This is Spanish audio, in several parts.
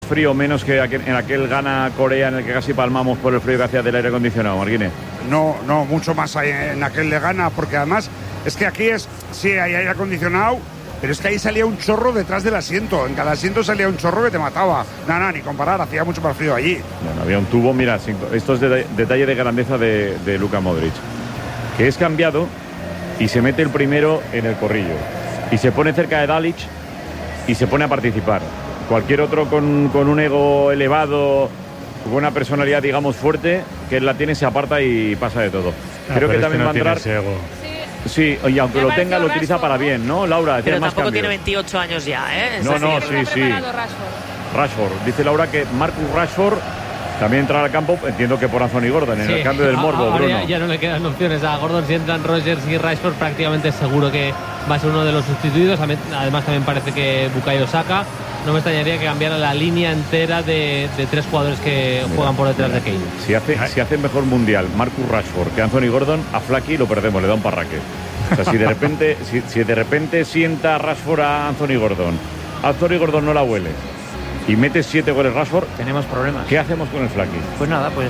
frío menos que en aquel Ghana-Corea en el que casi palmamos por el frío que hacía del aire acondicionado, Marquines? No, mucho más hay en aquel de Ghana, porque además es que aquí sí hay aire acondicionado, pero es que ahí salía un chorro detrás del asiento. En cada asiento salía un chorro que te mataba. Nada, ni comparar, hacía mucho más frío allí. Bueno, había un tubo, mira, esto es detalle de grandeza de Luka Modric, que es cambiado y se mete el primero en el corrillo y se pone cerca de Dalic y se pone a participar. Cualquier otro con un ego elevado, con una personalidad, digamos, fuerte, que él la tiene, se aparta y pasa de todo. Creo que también va a entrar. Sí, y aunque lo tenga, lo utiliza para bien, ¿no, Laura? Pero más tampoco cambios. Tiene 28 años ya, ¿eh? No, sí. Rashford. Dice Laura que Marcus Rashford también entrará al campo, entiendo que por Anthony Gordon, en el cambio del morbo, Bruno. Ya no le quedan opciones a Gordon. Si entran Rodgers y Rashford, prácticamente seguro que va a ser uno de los sustituidos. Además, también parece que Bukayo Saka. No me extrañaría que cambiara la línea entera de tres jugadores que juegan por detrás de Kane. Si hace mejor mundial Marcus Rashford que Anthony Gordon, a Flaky lo perdemos, le da un parraque. O sea, si de repente sienta Rashford a Anthony Gordon no la huele y mete 7 goles Rashford, tenemos problemas. ¿Qué hacemos con el Flaky? Pues nada, pues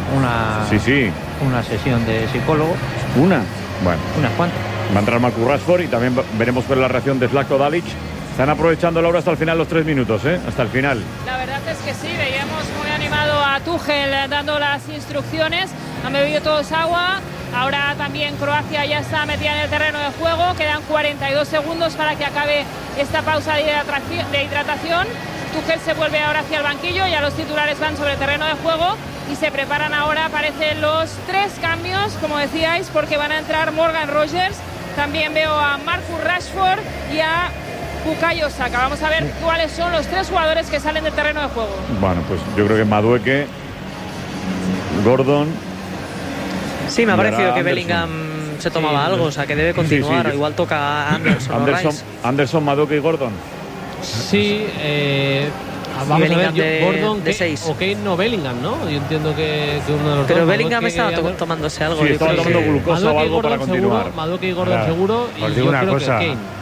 una sesión de psicólogo. Bueno, unas cuantas. Va a entrar Marcus Rashford y también veremos cuál es la reacción de Zlatko Dalic. Están aprovechando, Laura, hasta el final los 3 minutos, ¿eh? Hasta el final. La verdad es que sí, veíamos muy animado a Tuchel dando las instrucciones. Han bebido todos agua. Ahora también Croacia ya está metida en el terreno de juego. Quedan 42 segundos para que acabe esta pausa de hidratación. Tuchel se vuelve ahora hacia el banquillo. Ya los titulares van sobre el terreno de juego y se preparan ahora, parecen los 3 cambios, como decíais, porque van a entrar Morgan Rogers. También veo a Marcus Rashford y a Bukayo Saka. Vamos a ver cuáles son los 3 jugadores que salen del terreno de juego. Bueno, pues yo creo que Madueke, Gordon. Sí, me ha parecido que Bellingham se tomaba algo, o sea que debe continuar. Sí. Igual toca a Anderson, Madueke y Gordon. Sí, vamos a ver, Gordon de 6. O Kane no Bellingham, ¿no? Yo entiendo que uno de los pero dos. Bellingham estaba tomándose algo. Sí, estaba tomando glucosa o algo para continuar. Madueke y Gordon seguro. Os digo una cosa.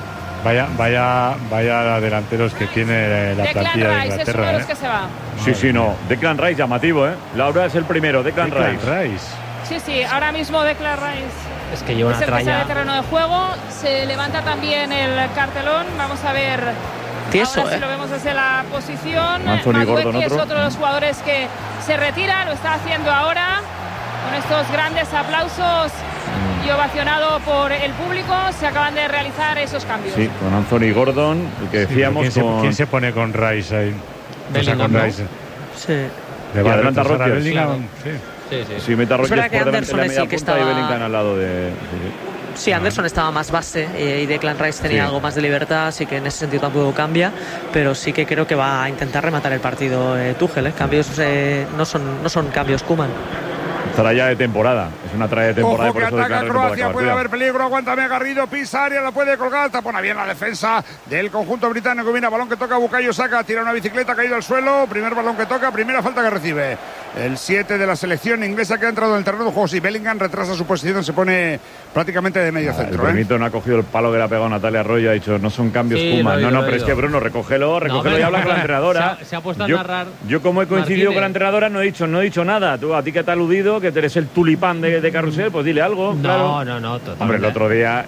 Vaya delanteros que tiene la plantilla de Inglaterra. Es uno de los que se va. Sí, no. Declan Rice, llamativo, ¿eh? Laura es el primero, Declan Rice. Sí, ahora mismo Declan Rice. Es que lleva una tralla. Es el que sale del terreno de juego. Se levanta también el cartelón. Vamos a ver. Tieso, ahora si lo vemos desde la posición. Madueke es otro de los jugadores que se retira. Lo está haciendo ahora con estos grandes aplausos y ovacionado por el público. Se acaban de realizar esos cambios. Sí, con Anthony Gordon, el que decíamos. ¿Quién se pone con Rice ahí? Bellingham, con Rice. Sí. Le va a adelantar Rodgers. Bellingham, sí, mete a Rodgers por delante de la media punta estaba... y Bellingham al lado de... Sí, Anderson estaba más base y Declan Rice tenía algo más de libertad, así que en ese sentido tampoco cambia, pero sí que creo que va a intentar rematar el partido Tuchel. Cambios no son cambios Koeman. Tralla de temporada, es una tralla de temporada. Ojo, que ataca Croacia, puede haber peligro, aguántame Garrido, pisa área, la puede colgar, tapona bien la defensa del conjunto británico. Viene balón que toca Bukayo Saka, tira una bicicleta, caído al suelo, primer balón que toca, primera falta que recibe el 7 de la selección inglesa que ha entrado en el terreno de juego. Si Bellingham retrasa su posición, se pone prácticamente de medio centro. El Benito no ha cogido el palo que le ha pegado Natalia Arroyo, ha dicho no son cambios Koeman. No, pero es que Bruno, recógelo y habla con la entrenadora. Se ha puesto a narrar. Yo como he coincidido con la entrenadora no he dicho nada. Tú, a ti que te ha aludido, que eres el tulipán de Carrusel, pues dile algo. No, claro. no, totalmente. Hombre, el otro día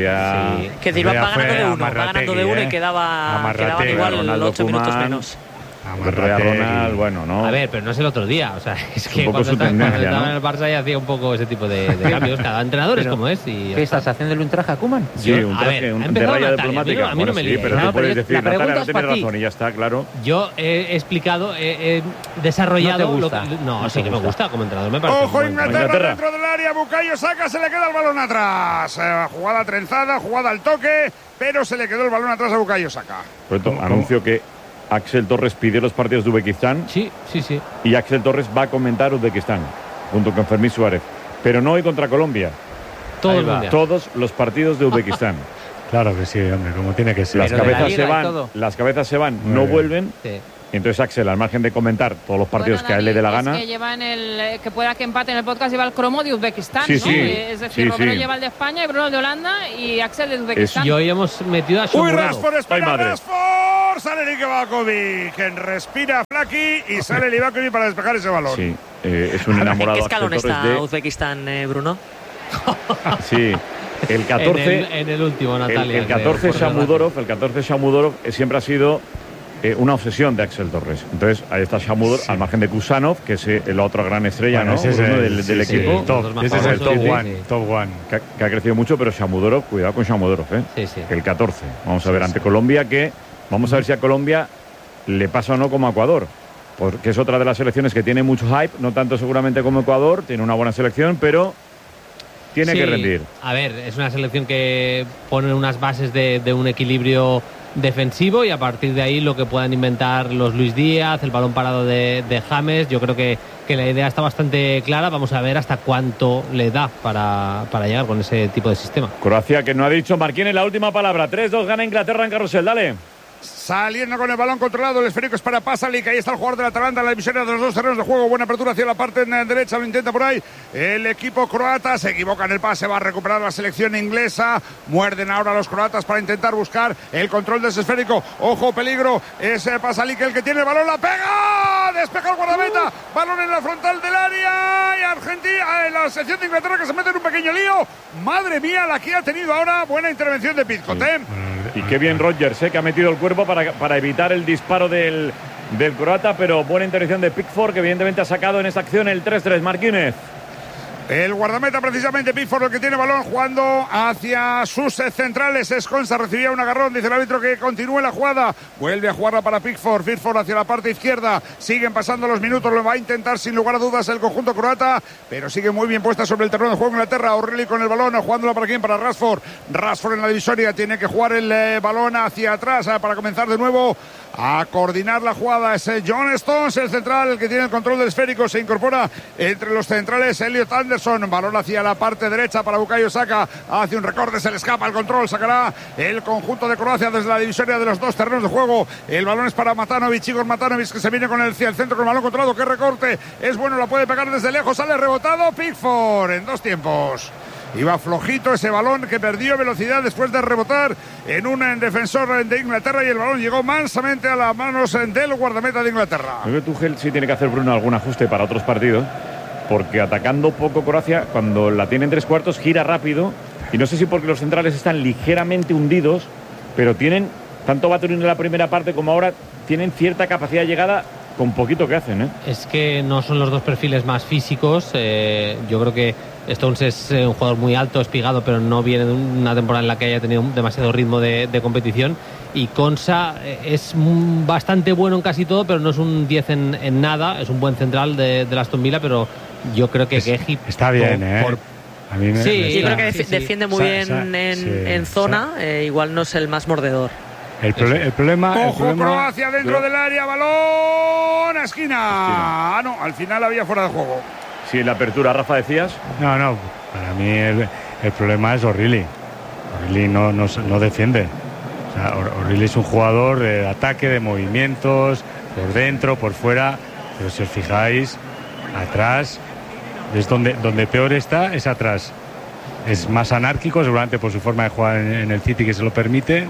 sí. Que decir, va ganando de uno y quedaban igual los 8 minutos menos. Ronald, bueno, ¿no? A ver, pero no es el otro día, o sea, es que cuando estaba en el Barça ya hacía un poco ese tipo de cambios. Cada entrenador es como es. ¿Qué estás haciéndole un traje a Koeman? Sí, un traje de raya diplomática. A mí no me líes. Pero tú puedes decir, Natalia, no tienes razón y ya está, claro. Yo he explicado, he desarrollado. No, sí que me gusta como entrenador, me parece. Ojo, Inglaterra dentro del área, Bukayo Saka, se le queda el balón atrás. Jugada trenzada, jugada al toque, pero se le quedó el balón atrás a Bukayo Saka. Anuncio que Axel Torres pidió los partidos de Uzbekistán. Sí. Y Axel Torres va a comentar Uzbekistán junto con Fermín Suárez. Pero no hoy contra Colombia. Todos los partidos de Uzbekistán. Claro que sí, hombre, como tiene que ser. Las cabezas se van, no vuelven. Sí. Entonces Axel, al margen de comentar todos los partidos que a él le dé la gana. Que lleva que pueda que empate en el podcast, lleva el cromo de Uzbekistán, sí, ¿no? Sí, es decir, Romero lleva el de España, y Bruno el de Holanda y Axel de Uzbekistán. Y hoy hemos metido a Shomurodov. Rashford, espera, Rashford. sale Livakovic, que respira Flaki y sale Livakovic para despejar ese balón. Sí, es un enamorado. ¿En qué escalón está Uzbekistán, Bruno? Sí, el 14. En el último, Natalia. El 14 Shamudorov siempre ha sido una obsesión de Axel Torres. Entonces, ahí está Shamudorov, al margen de Kusanov, que es la otra gran estrella, bueno, ¿no? Ese es del equipo. Ese es el top one. Que ha crecido mucho, pero Shamudorov, cuidado con Shamudorov, ¿eh? Sí. El 14. Vamos a ver, ante Colombia, vamos a ver si a Colombia le pasa o no como a Ecuador. Porque es otra de las selecciones que tiene mucho hype, no tanto seguramente como Ecuador, tiene una buena selección, pero tiene que rendir. A ver, es una selección que pone unas bases de un equilibrio defensivo y a partir de ahí lo que puedan inventar los Luis Díaz, el balón parado de James, yo creo que la idea está bastante clara. Vamos a ver hasta cuánto le da para llegar con ese tipo de sistema. Croacia, que no ha dicho Marquín en la última palabra. 3-2 gana Inglaterra en Carrusel, dale. Saliendo con el balón controlado, el esférico es para Pasalic. Ahí está el jugador del Atalanta, la divisoria de los dos terrenos de juego. Buena apertura hacia la parte derecha, lo intenta por ahí el equipo croata. Se equivoca en el pase, va a recuperar la selección inglesa. Muerden ahora los croatas para intentar buscar el control de ese esférico. Ojo, peligro, es Pasalic el que tiene el balón, la pega, despeja el guardameta, balón en la frontal del área y Argentina, en la selección de Inglaterra que se mete en un pequeño lío. Madre mía, la que ha tenido ahora. Buena intervención de Pizcot, ¿eh? Y qué bien Rodgers, que ha metido el cuerpo para evitar el disparo del croata, pero buena intervención de Pickford, que evidentemente ha sacado en esta acción el 3-3. Marquínez. El guardameta, precisamente Pickford, el que tiene balón, jugando hacia sus centrales. Esconza recibía un agarrón, dice el árbitro que continúe la jugada. Vuelve a jugarla para Pickford. Pickford hacia la parte izquierda. Siguen pasando los minutos, lo va a intentar sin lugar a dudas el conjunto croata, pero sigue muy bien puesta sobre el terreno de juego Inglaterra. O'Reilly con el balón, jugándola para quién, para Rashford. Rashford en la divisoria, tiene que jugar el balón hacia atrás para comenzar de nuevo a coordinar la jugada. Es John Stones, el central, el que tiene el control del esférico. Se incorpora entre los centrales Elliot Anderson. Balón hacia la parte derecha para Bukayo Saka. Hace un recorte, se le escapa el control. Sacará el conjunto de Croacia desde la divisoria de los dos terrenos de juego. El balón es para Matanovic, Igor Matanovic, que se viene con el centro con el balón controlado. ¡Qué recorte! Es bueno, la puede pegar desde lejos. Sale rebotado Pickford en dos tiempos. Iba flojito ese balón, que perdió velocidad después de rebotar en un defensor de Inglaterra, y el balón llegó mansamente a las manos del guardameta de Inglaterra. Creo que Tuchel sí tiene que hacer, Bruno, algún ajuste para otros partidos, porque atacando poco Croacia, cuando la tiene en tres cuartos, gira rápido, y no sé si porque los centrales están ligeramente hundidos, pero tienen, tanto Baturin en la primera parte como ahora, tienen cierta capacidad de llegada con poquito que hacen, ¿eh? Es que no son los dos perfiles más físicos. Yo creo que Stones es un jugador muy alto, espigado, pero no viene de una temporada en la que haya tenido demasiado ritmo de competición. Y Konsa es bastante bueno en casi todo, pero no es un 10 en nada. Es un buen central de Aston Villa, pero yo creo que Egipto está bien, ¿eh? A mí yo creo que defiende muy bien en zona. Igual no es el más mordedor. El problema... Croacia dentro del área, balón a esquina. No, al final había fuera de juego. Sí, en la apertura, Rafa, decías. No, para mí el problema es O'Reilly. O'Reilly no defiende. O sea, O'Reilly es un jugador de ataque, de movimientos, por dentro, por fuera, pero si os fijáis, atrás es donde peor está, es atrás. Es más anárquico, seguramente por su forma de jugar en el City, que se lo permite,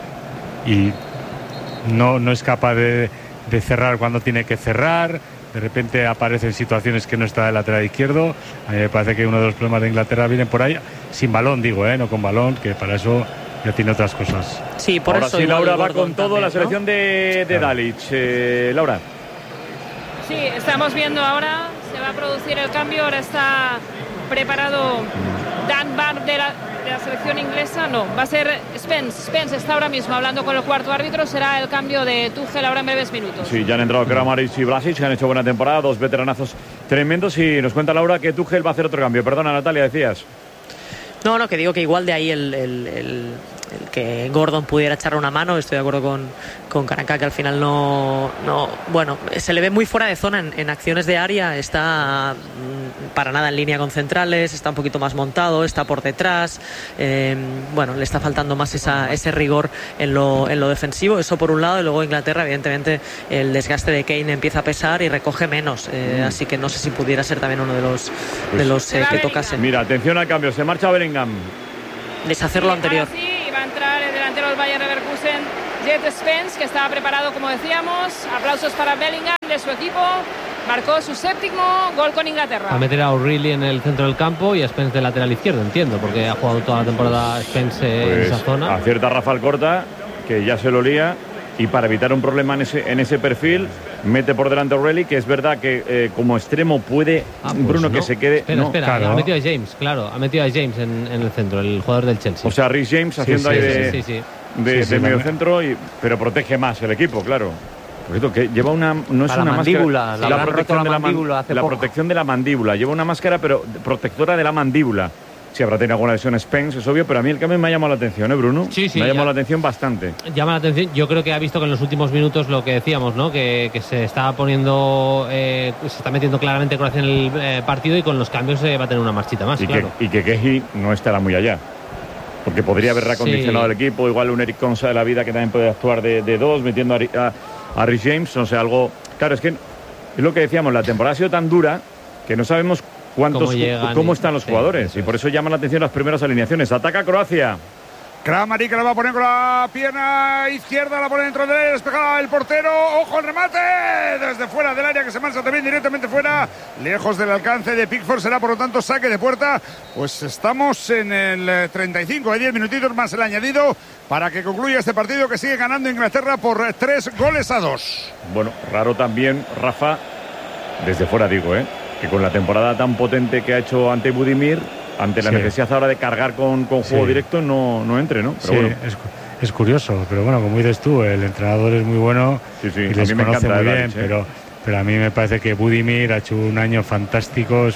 y no es capaz de cerrar cuando tiene que cerrar. De repente aparece en situaciones que no está del lateral izquierdo. A mí me parece que uno de los problemas de Inglaterra viene por ahí, sin balón, digo, no con balón, que para eso ya tiene otras cosas. Sí, por ahora eso sí, Laura va con todo, también, la selección, ¿no? de claro. Dalic. Laura. Sí, estamos viendo ahora, se va a producir el cambio, ahora está preparado Dan Barr de la selección inglesa. No, va a ser Spence. Spence está ahora mismo hablando con el cuarto árbitro, será el cambio de Tuchel ahora en breves minutos. Sí, ya han entrado Kramaric y Vlasic, que han hecho buena temporada, dos veteranazos tremendos, y nos cuenta Laura que Tuchel va a hacer otro cambio. Perdona, Natalia, decías. No, que digo que igual de ahí el que Gordon pudiera echarle una mano. Estoy de acuerdo con Karanka, que al final no bueno, se le ve muy fuera de zona en acciones de área. Está para nada en línea con centrales, está un poquito más montado, está por detrás. Bueno, le está faltando más ese rigor en lo defensivo, eso por un lado. Y luego Inglaterra, evidentemente el desgaste de Kane empieza a pesar y recoge menos, así que no sé si pudiera ser también uno de los que tocase. Mira, atención al cambio, se marcha Bellingham. Deshacer lo anterior. Sí, va a entrar el delantero del Bayer Leverkusen, Jet Spence, que estaba preparado, como decíamos. Aplausos para Bellingham, de su equipo. Marcó su 7º gol con Inglaterra. A meter a O'Reilly en el centro del campo y a Spence de lateral izquierdo, entiendo, porque ha jugado toda la temporada Spence en esa zona. Acierta Rafael Corta, que ya se lo lía, y para evitar un problema en ese perfil, mete por delante a O'Reilly, que es verdad que como extremo puede Bruno que se quede. Espera, claro. Ha metido a James, ha metido a James en el centro, el jugador del Chelsea. O sea, Rhys James haciendo ahí de medio centro, pero protege más el equipo, claro. Que lleva una, no es una mandíbula, máscara, la protección de la mandíbula, la protección de la mandíbula. Lleva una máscara, pero protectora de la mandíbula. Si habrá tenido alguna lesión Spence, es obvio, pero a mí el cambio me ha llamado la atención, Bruno? Sí, me ha llamado la atención bastante. Llama la atención. Yo creo que ha visto que en los últimos minutos lo que decíamos, ¿no? Que se está poniendo, se está metiendo claramente Croacia en el partido, y con los cambios va a tener una marchita más, claro. Y que Keji no estará muy allá. Porque podría haber recondicionado el equipo, igual un Eric Consa de la vida que también puede actuar de dos, metiendo a Rhys James, o sea, algo. Claro, es que es lo que decíamos, la temporada ha sido tan dura que no sabemos cómo están los jugadores, y por eso llaman la atención las primeras alineaciones. Ataca Croacia. Kramaric la va a poner con la pierna izquierda, la pone dentro del área, despejada el portero. ¡Ojo el remate! Desde fuera del área, que se marcha también directamente fuera, lejos del alcance de Pickford. Será por lo tanto saque de puerta. Pues estamos en el 35, 10 minutitos más el añadido para que concluya este partido, que sigue ganando Inglaterra por 3-2. Bueno, raro también, Rafa, desde fuera digo, que con la temporada tan potente que ha hecho ante Budimir, ante la necesidad ahora de cargar con juego directo, no entre, ¿no? Pero bueno. Es curioso, pero bueno, como dices tú, el entrenador es muy bueno y les conoce muy bien, pero a mí me parece que Budimir ha hecho un año fantástico,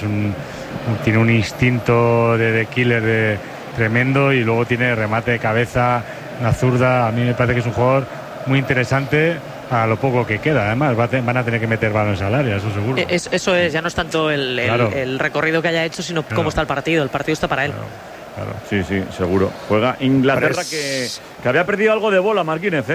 tiene un instinto de killer tremendo, y luego tiene remate de cabeza, una zurda. A mí me parece que es un jugador muy interesante a lo poco que queda. Además van a tener que meter balones al área, eso seguro. Eso es, ya no es tanto el recorrido que haya hecho, sino cómo está el partido está para él. Claro. Sí, seguro. Juega Inglaterra, que había perdido algo de bola, Marquínez,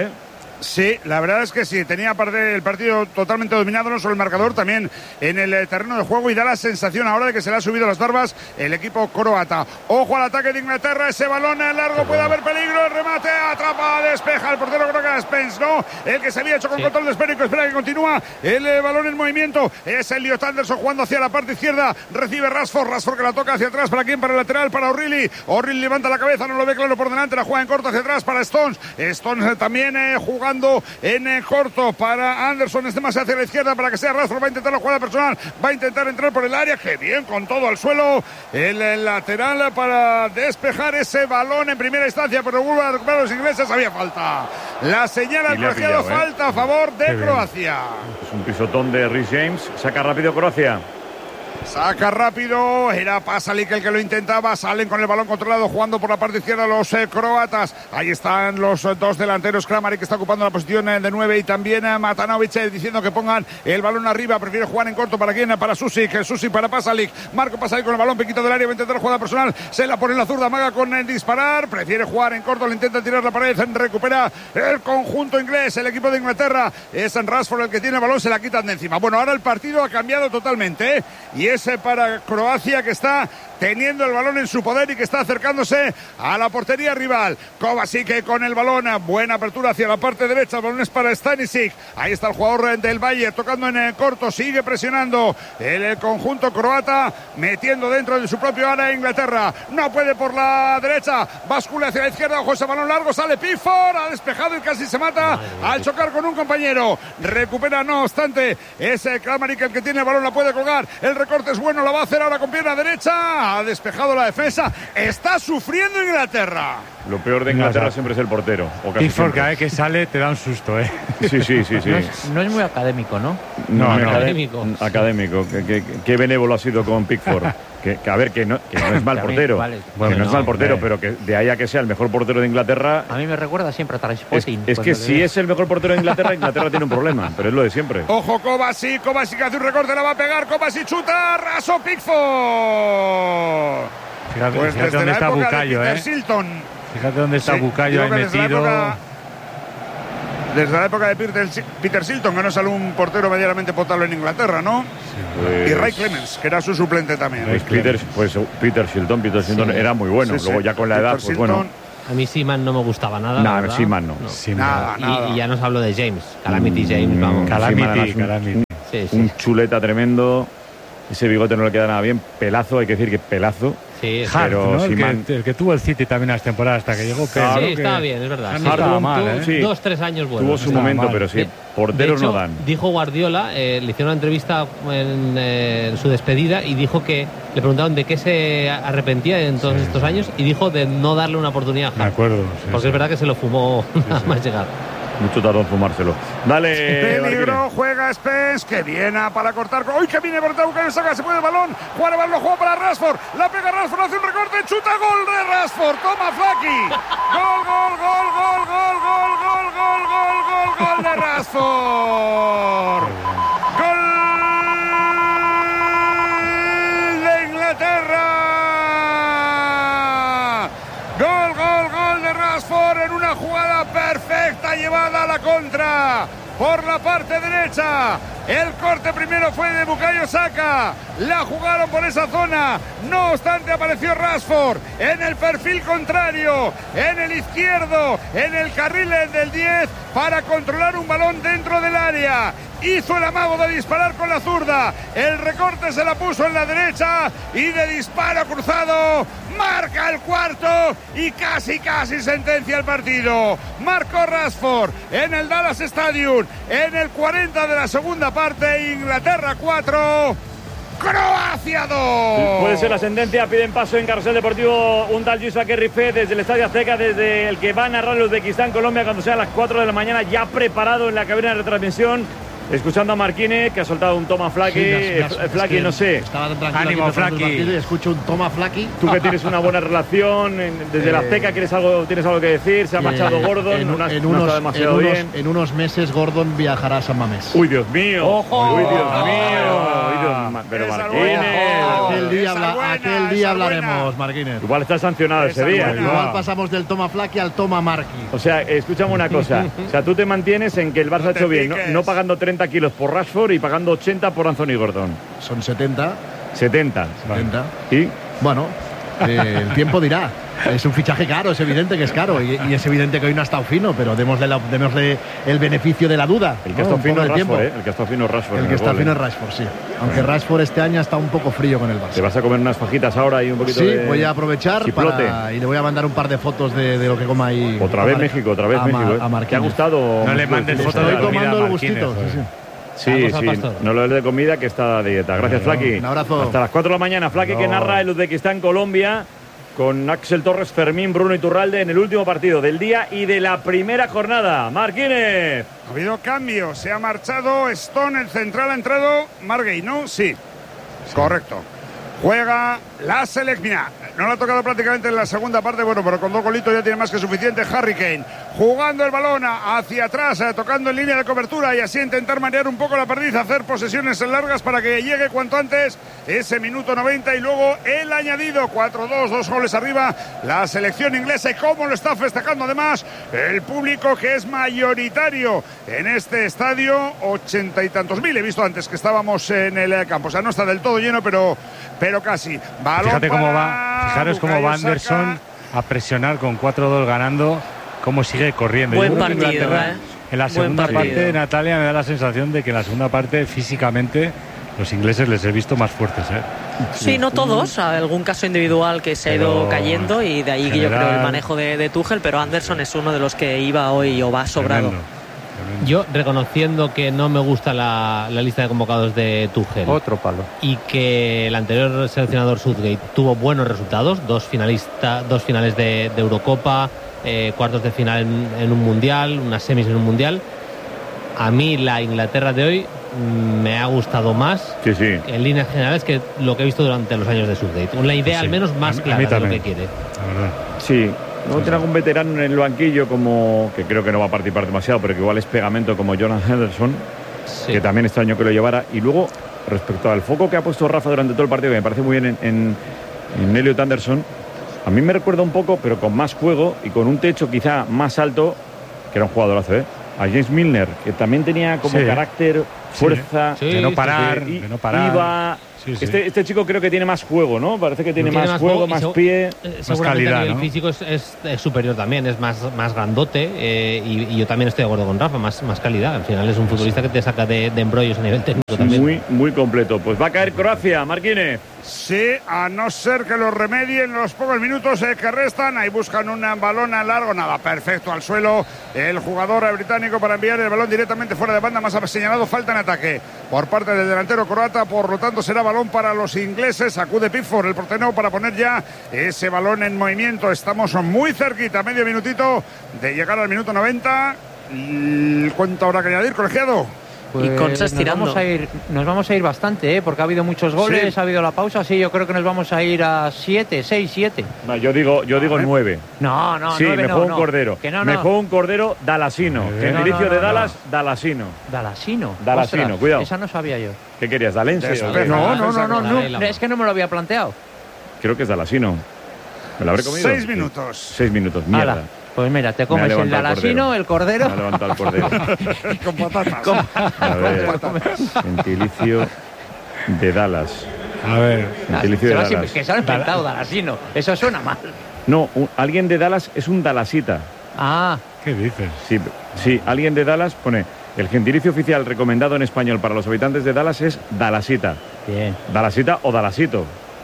Sí, la verdad es que sí, tenía el partido totalmente dominado, no solo el marcador, también en el terreno de juego, y da la sensación ahora de que se le ha subido las barbas el equipo croata. Ojo al ataque de Inglaterra, ese balón largo, puede haber peligro, el remate, atrapa, despeja el portero, creo que era Spence, ¿no? El que se había hecho con control de esférico, espera que continúa el balón en movimiento, es Elliot Anderson jugando hacia la parte izquierda, recibe Rashford que la toca hacia atrás, ¿para quién? Para el lateral, para O'Reilly levanta la cabeza, no lo ve claro por delante, la juega en corto hacia atrás para Stones también jugando en corto para Anderson, más hacia la izquierda para que sea Rashford, va a intentar la jugada personal, va a intentar entrar por el área, que bien, con todo al suelo, el lateral para despejar ese balón en primera instancia, pero vuelve a recuperar los ingleses. Había falta, la señal al colegiado, falta a favor de Croacia. Es un pisotón de Rhys James, saca rápido Croacia. Saca rápido, era Pasalic el que lo intentaba, salen con el balón controlado, jugando por la parte izquierda los croatas. Ahí están los dos delanteros, Kramaric que está ocupando la posición de 9, y también Matanovic diciendo que pongan el balón arriba, prefiere jugar en corto. ¿Para quién? Para Susic para Pasalic, Marco Pasalic con el balón, piquito del área, va a intentar jugada personal, se la pone en la zurda, amaga con el disparar, prefiere jugar en corto, le intenta tirar la pared, recupera el conjunto inglés, el equipo de Inglaterra, es Rashford el que tiene el balón, se la quitan de encima. Bueno, ahora el partido ha cambiado totalmente, y es para Croacia, que está teniendo el balón en su poder y que está acercándose a la portería rival. Kovacic con el balón, buena apertura hacia la parte derecha, el balón es para Stanisic, ahí está el jugador del Bayern tocando en el corto, sigue presionando el conjunto croata, metiendo dentro de su propio área Inglaterra, no puede por la derecha, bascula hacia la izquierda, ojo ese balón largo, sale Pickford, ha despejado y casi se mata al chocar con un compañero, recupera no obstante ese Kramaric el que tiene el balón, la puede colgar, el recorte es bueno, la va a hacer ahora con pierna derecha, ha despejado la defensa, está sufriendo Inglaterra. Lo peor de Inglaterra siempre es el portero. Pickford cada vez que sale te da un susto, Sí. No es muy académico, ¿no? No, académico. Qué benévolo ha sido con Pickford. A ver, que no es mal portero. Bueno, no es mal portero, pero que de ahí a que sea el mejor portero de Inglaterra. A mí me recuerda siempre a Trainspotting. Es que si es el mejor portero de Inglaterra tiene un problema, pero es lo de siempre. Ojo, Kovacic hace un recorte, la va a pegar, Kovacic chuta, raso Pickford. Fíjate dónde está Bukayo, Fíjate dónde está Bukayo ahí metido. Desde la época de Peter Shilton, que no salió un portero medianamente potable en Inglaterra, ¿no? Y Ray Clemens, que era su suplente también. Peter Shilton era muy bueno. Luego ya con la edad, pues bueno. A mí Seaman no me gustaba nada. No, Seaman no. Nada. Y ya nos hablo de James. Calamity James, vamos. Calamity. Un chuleta tremendo. Ese bigote no le queda nada bien. Pelazo, hay que decir que pelazo. Sí, Hart, pero ¿no? Seaman... el que tuvo el City también las temporadas hasta que llegó. Claro, sí, estaba bien, es verdad. No estaba mal, ¿eh? Sí. 2-3 años buenos. Tuvo su momento, mal. pero sí, porteros de hecho, no dan. Dijo Guardiola, le hicieron una entrevista en su despedida y dijo que le preguntaron de qué se arrepentía en todos estos años y dijo de no darle una oportunidad a Hart. Me acuerdo. Porque es verdad que se lo fumó nada más llegar. Mucho tardó en fumárselo. Dale. Peligro, juega Spence, que viene para cortar. ¡Uy, que viene por Bukayo Saka! Se puede el balón. Juega el balón, lo juega para Rashford. La pega Rashford, hace un recorte, chuta, gol de Rashford. Toma Flaky. Gol de Rashford. Gol de Inglaterra. Gol de Rashford en una jugada perfecta llevada a la contra por la parte derecha. El corte primero fue de Bukayo Saka. La jugaron por esa zona. No obstante, apareció Rashford en el perfil contrario, en el izquierdo, en el carril del 10 para controlar un balón dentro del área. Hizo el amago de disparar con la zurda. El recorte se la puso en la derecha y de disparo cruzado marca el cuarto y casi sentencia el partido. Marcó Rashford en el Dallas Stadium en el 40 de la segunda parte. Inglaterra 4, Croacia 2. Puede ser la sentencia. Piden paso en Carrusel Deportivo un tal Yusuf Kerrife desde el Estadio Azteca, desde el que va a narrar el Uzbekistán Colombia cuando sea a las 4 de la mañana, ya preparado en la cabina de retransmisión, escuchando a Marquine, que ha soltado un toma Flaky. Flaky, no sé. Estaba tan tranquilo. Ánimo, Flaky. Y escucho un toma Flaky. Tú que tienes una buena relación desde la Azteca, ¿tienes algo que decir? Se ha marchado Gordon, no está demasiado bien. En unos meses Gordon viajará a San Mamés. Uy, Dios mío. ¡Ojo! Uy, Dios mío. Pero Marquine. Aquel día hablaremos, Marquines. Igual está sancionado ese día. Igual pasamos del toma Flaky al toma Marqui. O sea, escúchame una cosa. O sea, tú te mantienes en que el Barça ha hecho bien, no pagando 30 kilos por Rashford y pagando 80 por Anthony Gordon. Son 70. 70. ¿Y? Bueno, el tiempo dirá. Es un fichaje caro, es evidente que es caro y es evidente que hoy no ha estado fino, pero démosle el beneficio de la duda. El que está fino es Rashford, El que está fino es Rashford. El que está fino es Rashford, sí. Aunque Rashford este año está un poco frío con el Barça. ¿Te vas a comer unas fajitas ahora y un poquito de... Sí, voy a aprovechar y le voy a mandar un par de fotos de lo que coma ahí. Otra vez México, ¿Te ha gustado? No le mandes fotos de comida. Estoy tomando el gustito, Sí, no lo de comida, que está de dieta. Gracias, Flaky. Un abrazo. Hasta las 4 de la mañana. Flaky, que narra el Uzbekistán Colombia con Axel Torres, Fermín, Bruno Iturralde en el último partido del día y de la primera jornada. Marquínez. Ha habido cambio. Se ha marchado Stone, el central ha entrado Margay, ¿no? Sí. Correcto. Juega la selección. No lo ha tocado prácticamente en la segunda parte, bueno, pero con 2 golitos ya tiene más que suficiente. Harry Kane jugando el balón hacia atrás, tocando en línea de cobertura y así intentar marear un poco la perdiz, hacer posesiones largas para que llegue cuanto antes ese minuto 90 y luego el añadido. 4-2, 2 goles arriba la selección inglesa y cómo lo está festejando además el público, que es mayoritario en este estadio, 80 y tantos mil he visto antes que estábamos en el campo, o sea, no está del todo lleno, pero casi. Balón. Fíjate cómo va. Fijaros cómo va Anderson a presionar con 4-2 ganando, cómo sigue corriendo. Buen partido, En la segunda parte, Natalia, me da la sensación de que en la segunda parte físicamente los ingleses les he visto más fuertes, Sí, no todos, algún caso individual que se ha ido cayendo y de ahí que yo creo el manejo de Tuchel, pero Anderson es uno de los que iba hoy o va sobrado. Tremendo. Yo, reconociendo que no me gusta la lista de convocados de Tuchel, otro palo, y que el anterior seleccionador Southgate tuvo buenos resultados, 2 finales de Eurocopa, cuartos de final en un mundial, unas semis en un mundial, a mí la Inglaterra de hoy me ha gustado más en líneas generales que lo que he visto durante los años de Southgate. Una idea al menos más clara de lo que quiere. La verdad. Sí. No tiene algún veterano en el banquillo como, que creo que no va a participar demasiado, pero que igual es pegamento, como Jonathan Henderson, que también extraño que lo llevara. Y luego, respecto al foco que ha puesto Rafa durante todo el partido, que me parece muy bien en Elliot Anderson, a mí me recuerda un poco, pero con más juego y con un techo quizá más alto, que era un jugadorazo, a James Milner, que también tenía como carácter fuerza, de no parar, iba. Sí. Este chico creo que tiene más juego, ¿no? Parece que tiene más juego, más pie. Seguramente calidad, a nivel ¿no? físico es superior también, es más grandote, y yo también estoy de acuerdo con Rafa, más calidad. Al final es un futbolista que te saca de embrollos a nivel técnico también. Muy completo. Pues va a caer Croacia, Marquínez. Sí, a no ser que lo remedien los pocos minutos que restan. Ahí buscan un balón a largo, nada, perfecto al suelo. El jugador británico para enviar el balón directamente fuera de banda, más ha señalado falta en ataque por parte del delantero croata, por lo tanto será balón para los ingleses. Acude Pickford, el portero, para poner ya ese balón en movimiento. Estamos muy cerquita, medio minutito de llegar al minuto 90. ¿Cuánto habrá que añadir, colegiado? Pues y Consas tirando. Nos vamos a ir bastante, porque ha habido muchos goles, Sí. ha habido la pausa. Sí, yo creo que nos vamos a ir a 7, 6, 7. No, yo digo 9. No, Sí, 9 me no, juego un no. cordero. Que no, me no. juego un cordero dalasino. Gentilicio no, de no. Dallas, dalasino. Dalasino. Dalasino, Ostras, cuidado. Esa no sabía yo. ¿Qué querías, dalense? Despeja. No, es que no me lo había planteado. Creo que es dalasino. ¿Me lo habré comido? 6 minutos. 6 minutos, mierda. Hala, pues mira, te Me ha comes el levantado dalasino, el cordero. Me ha levantado el cordero. Con patatas. A ver, gentilicio de Dallas. A ver, Gentilicio de Dallas. Que se ha inventado dalasino. Eso suena mal. No, alguien de Dallas es un dalasita. Ah, ¿qué dices? Sí, alguien de Dallas pone... El gentilicio oficial recomendado en español para los habitantes de Dallas es dalasita. bien. Dalasita o dalasito.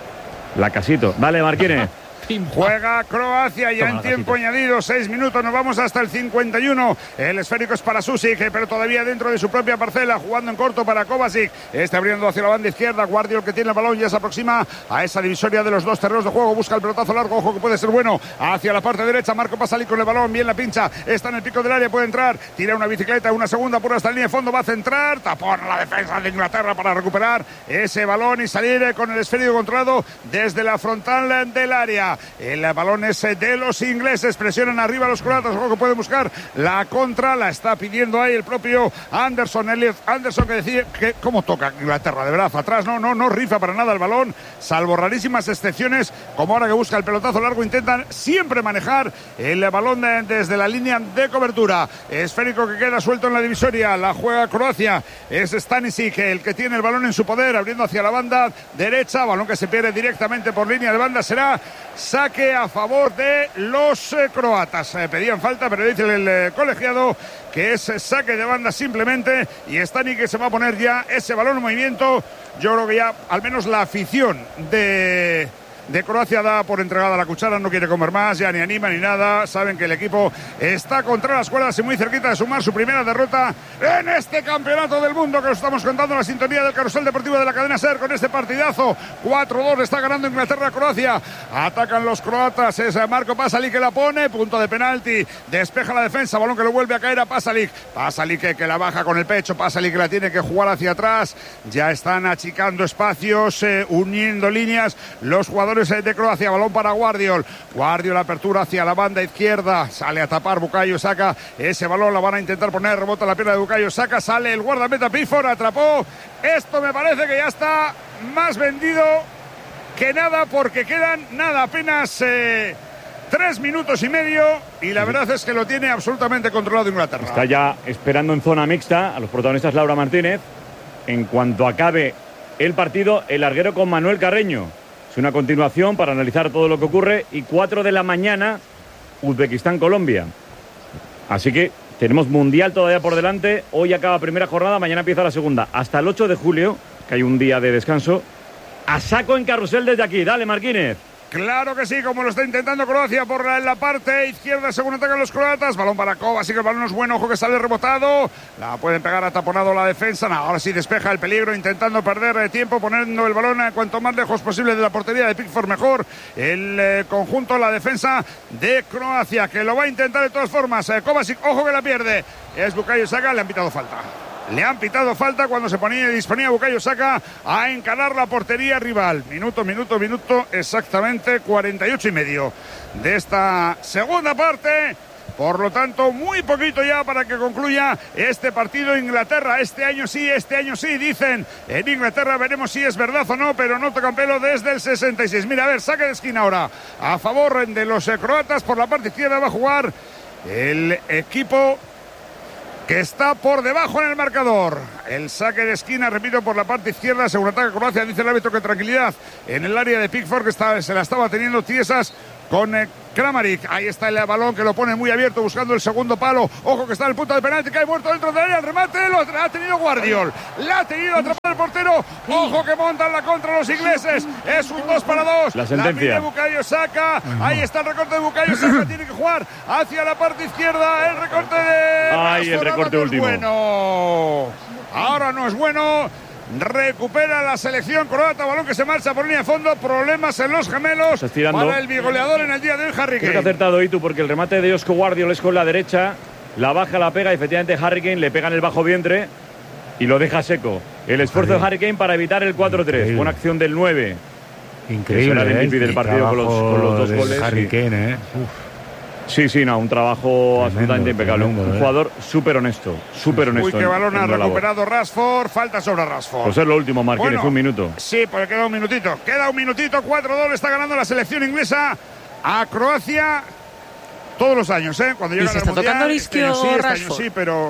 La casito. Dale, Marquínez. Juega Croacia ya en la tiempo añadido, 6 minutos, nos vamos hasta el 51. El esférico es para Susic, pero todavía dentro de su propia parcela, jugando en corto para Kovacic. Está abriendo hacia la banda izquierda, Guardiola, que tiene el balón, ya se aproxima a esa divisoria de los dos terrenos de juego, busca el pelotazo largo, ojo que puede ser bueno, hacia la parte derecha, Marco Pasalic con el balón, bien la pincha, está en el pico del área, puede entrar, tira una bicicleta, una segunda por hasta la línea de fondo, va a centrar, tapón a la defensa de Inglaterra para recuperar ese balón y salir con el esférico controlado desde la frontal del área. El balón es de los ingleses, presionan arriba los croatas, ojo que puede buscar la contra, la está pidiendo ahí el propio Anderson, Elliot Anderson, que decide que cómo toca Inglaterra, de verdad, atrás no rifa para nada el balón, salvo rarísimas excepciones, como ahora que busca el pelotazo largo, intentan siempre manejar el balón desde la línea de cobertura, esférico que queda suelto en la divisoria, la juega Croacia, es Stanisic el que tiene el balón en su poder, abriendo hacia la banda derecha, balón que se pierde directamente por línea de banda, será saque a favor de los croatas. Pedían falta, pero dice el colegiado que es saque de banda simplemente, y Stani que se va a poner ya ese balón en movimiento. Yo creo que ya al menos la afición de Croacia da por entregada la cuchara, no quiere comer más, ya ni anima ni nada, saben que el equipo está contra las cuerdas y muy cerquita de sumar su primera derrota en este campeonato del mundo que os estamos contando en la sintonía del carrusel deportivo de la cadena SER con este partidazo. 4-2 está ganando Inglaterra a Croacia, atacan los croatas, es Marco Pasalic que la pone, punto de penalti, despeja la defensa, balón que lo vuelve a caer a Pasalic que la baja con el pecho, Pasalic que la tiene que jugar hacia atrás, ya están achicando espacios, uniendo líneas los jugadores de Croacia, balón para Guardiola, apertura hacia la banda izquierda, sale a tapar Bukayo Saka, ese balón la van a intentar poner, rebota la pierna de Bukayo Saka, sale el guardameta Pickford, atrapó, esto me parece que ya está más vendido que nada, porque quedan apenas 3 minutos y medio y la verdad es que lo tiene absolutamente controlado Inglaterra. Está ya esperando en zona mixta a los protagonistas Laura Martínez. En cuanto acabe el partido, el larguero con Manuel Carreño. Es una continuación para analizar todo lo que ocurre, y 4 de la mañana Uzbekistán-Colombia. Así que tenemos mundial todavía por delante. Hoy acaba primera jornada, mañana empieza la segunda. Hasta el 8 de julio, que hay un día de descanso. A saco en carrusel desde aquí. Dale, Marquínez. Claro que sí, como lo está intentando Croacia por la parte izquierda según atacan los croatas. Balón para Kovacic, así que el balón es bueno, ojo que sale rebotado. La pueden pegar, ha taponado la defensa. No, ahora sí despeja el peligro, intentando perder tiempo, poniendo el balón cuanto más lejos posible de la portería de Pickford mejor. El conjunto, la defensa de Croacia, que lo va a intentar de todas formas. Kovacic, ojo que la pierde. Es Bukayo Saka, le han pitado falta. Le han pitado falta cuando se disponía Bukayo Saka a encarar la portería rival. Minuto, exactamente 48 y medio de esta segunda parte. Por lo tanto, muy poquito ya para que concluya este partido. Inglaterra, este año sí, dicen en Inglaterra, veremos si es verdad o no, pero no tocan pelo desde el 66. Mira, a ver, saque de esquina ahora a favor de los croatas. Por la parte izquierda va a jugar el equipo que está por debajo en el marcador. El saque de esquina, repito, por la parte izquierda, según ataca Croacia, dice el árbitro que tranquilidad en el área de Pickford, que se la estaba teniendo tiesas con Kramaric. Ahí está el balón que lo pone muy abierto buscando el segundo palo. Ojo que está en el punto de penalti, que hay muerto dentro del área. El remate lo ha tenido Guardiol. La ha tenido atrapado el portero. Ojo que montan la contra los ingleses. Es un 2-2. La sentencia. La Bukayo Saka. Ahí está el recorte de Bukayo Saka. Tiene que jugar hacia la parte izquierda. El recorte de... Ay, el recorte último. Bueno. Ahora no es bueno. Recupera la selección croata, balón que se marcha por línea de fondo, problemas en los gemelos para el bigoleador en el día de hoy, Harry Kane. Creo que ha acertado Itu, porque el remate de Josko Guardiol es con la derecha, la baja, la pega, y efectivamente Harry Kane le pega en el bajo vientre y lo deja seco. El esfuerzo de Harry Kane para evitar el 4-3, buena acción del 9. Increíble, el MVP del partido con los dos goles. Harry Kane, Sí, no, un trabajo absolutamente impecable. Un jugador súper honesto, Uy, qué balón ha recuperado Rashford, falta sobre Rashford. Pues es lo último, Marquines, un minuto. Sí, porque queda un minutito, 4-2, está ganando la selección inglesa a Croacia todos los años, cuando llega ¿Y se está tocando Isquio o Rashford? Sí, pero...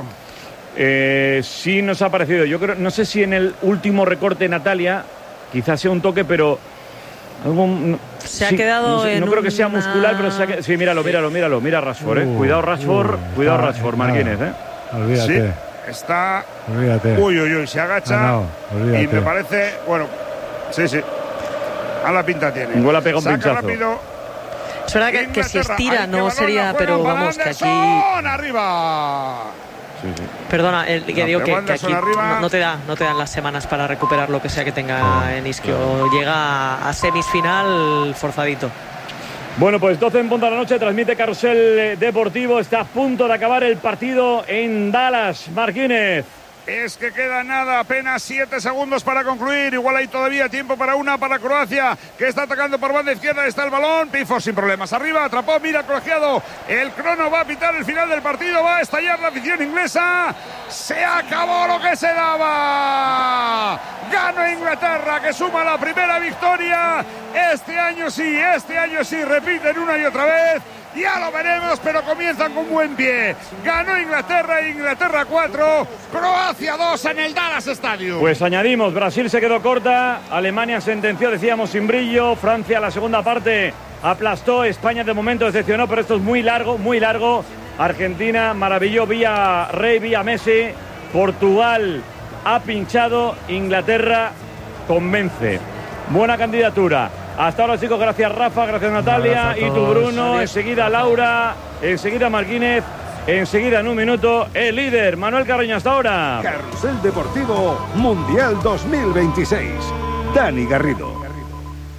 sí nos ha parecido, yo creo, no sé si en el último recorte Natalia, quizás sea un toque, pero... Se ha quedado en no creo que sea muscular, pero sí, míralo, mira Rashford, cuidado Rashford, Marquines, Olvídate. Sí, está... Olvídate. Uy, se agacha y me parece, bueno, sí, a la pinta tiene. Igual ha pegado un pinchazo. Rápido. Es verdad que si estira no sería, pero vamos, que aquí... ¡Arriba! Sí. Perdona, que digo que aquí no te dan las semanas para recuperar lo que sea que tenga en Isquio. Llega a semisfinal forzadito. Bueno, pues 12 en punto de la noche, transmite Carrusel Deportivo. Está a punto de acabar el partido en Dallas, Marquínez. Es que queda nada, apenas 7 segundos para concluir. Igual hay todavía tiempo para Croacia, que está atacando por banda izquierda. Está el balón, Pickford sin problemas. Arriba, atrapó, mira, colegiado. El crono va a pitar el final del partido. Va a estallar la afición inglesa. Se acabó lo que se daba. Gana Inglaterra, que suma la primera victoria. Este año sí, repiten una y otra vez. Ya lo veremos, pero comienzan con buen pie. Ganó Inglaterra 4, Croacia 2 en el Dallas Stadium. Pues añadimos, Brasil se quedó corta, Alemania sentenció, decíamos, sin brillo, Francia la segunda parte aplastó, España de momento decepcionó, pero esto es muy largo. Argentina maravilló vía Rey, vía Messi. Portugal ha pinchado, Inglaterra convence. Buena candidatura. Hasta ahora, chicos, gracias Rafa, gracias Natalia, y tu Bruno, enseguida Laura, enseguida Marquínez, enseguida en un minuto el líder, Manuel Carreño. Hasta ahora. Carrusel Deportivo Mundial 2026. Dani Garrido.